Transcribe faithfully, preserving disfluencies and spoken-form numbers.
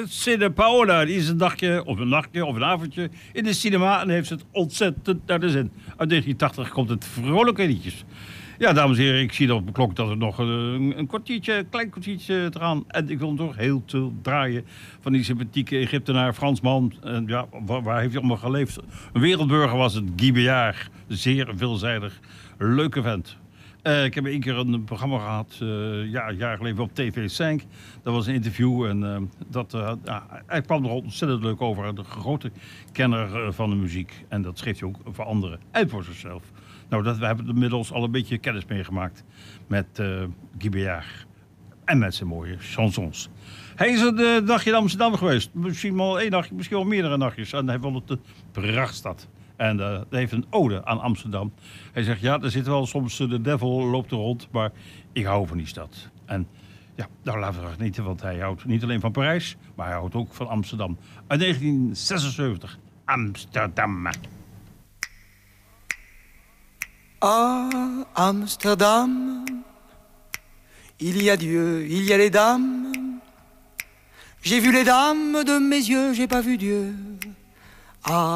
Cine Paola, die is een dagje, of een nachtje, of een avondje in de cinema en heeft het ontzettend naar de zin. Uit negentien tachtig komt het vrolijke liedjes. Ja, dames en heren, ik zie op de klok dat er nog een, een kwartiertje, een klein kwartiertje te gaan. En ik wil toch heel te draaien van die sympathieke Egyptenaar, Fransman. En ja, waar, waar heeft hij allemaal geleefd? Een wereldburger was het, Guy Béjart. Zeer veelzijdig, leuke vent. Uh, ik heb één keer een programma gehad, uh, ja, een jaar geleden op T V vijf. Dat was een interview en uh, dat, uh, ja, hij kwam er ontzettend leuk over. De grote kenner uh, van de muziek. En dat schreef hij ook voor anderen en voor zichzelf. Nou, dat, we hebben inmiddels al een beetje kennis meegemaakt met uh, Guy Béjart. En met zijn mooie chansons. Hij is een uh, dagje in Amsterdam geweest. Misschien wel één nachtje, misschien wel meerdere nachtjes. En hij vond het een prachtstad. En uh, hij heeft een ode aan Amsterdam. Hij zegt, ja, er zit wel soms uh, de devil loopt er rond, maar ik hou van die stad. En ja, nou laten we genieten, want hij houdt niet alleen van Parijs, maar hij houdt ook van Amsterdam. Uit negentien zesenzeventig, Amsterdam. Ah, Amsterdam, il y a Dieu, il y a les dames. J'ai vu les dames de mes yeux, j'ai pas vu Dieu. Ah.